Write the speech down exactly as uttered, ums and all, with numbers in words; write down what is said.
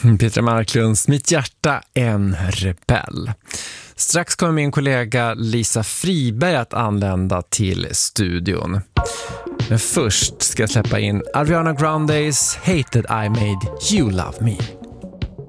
Petra Marklunds Mitt hjärta en rebell. Strax kommer min kollega Lisa Friberg att anlända till studion. Men först ska jag släppa in Ariana Grandes Hated I Made You Love Me.